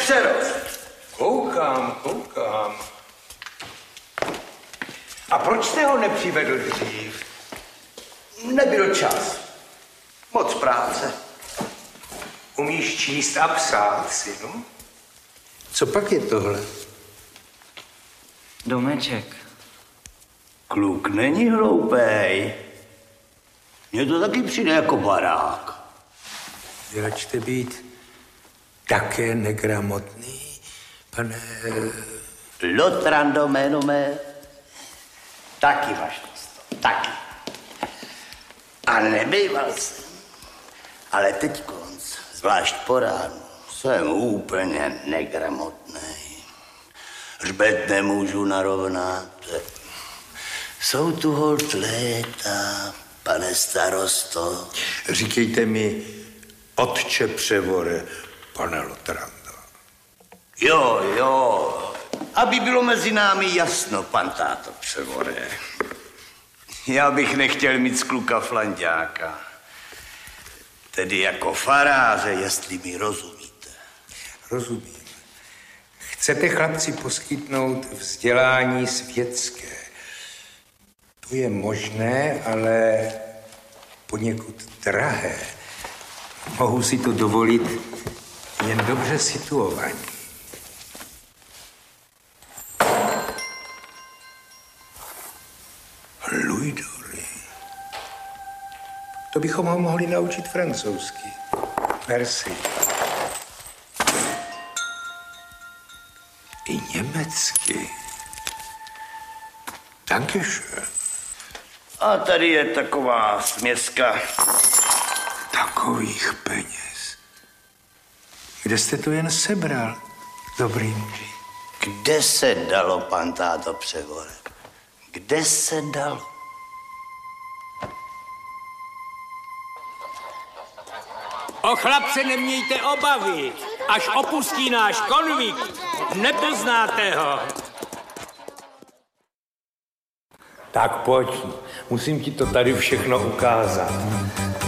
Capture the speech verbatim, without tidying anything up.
přerost. Koukám, koukám. A proč jste ho nepřivedl dřív? Nebyl čas. Moc práce. Umíš číst a psát, synu? Co pak je tohle? Domeček. Kluk není hloupej. Mně to taky přijde jako barák. Vy račte být také negramotný, pane... Lotrando jméno mé. Taky, vaštosto, taky. A nebýval jsem. Ale teď konc, zvlášť po ránu, jsem úplně negramotnej. Hřbet nemůžu narovnat. Jsou tu holt léta, pane starosto. Říkejte mi, otče Převore, pane Lotrando. Jo, jo, aby bylo mezi námi jasno, pan táto Převore. Já bych nechtěl mít z kluka flanďáka. Tedy jako faráře, jestli mi rozumíte. Rozumím. Chcete chlapci poskytnout vzdělání světské. To je možné, ale poněkud drahé. Mohu si to dovolit jen dobře situovaní. Luidory. To bychom ho mohli naučit francouzsky. Merci. I německy. Dankeschön. A tady je taková směska. Takových peněz. Kde jste to jen sebral, dobrý muži? Kde se dalo, pan táto Převore? Kde se dalo? O chlapce nemějte obavy, až opustí náš konvikt, nepoznáte ho. Tak pojď, musím ti to tady všechno ukázat.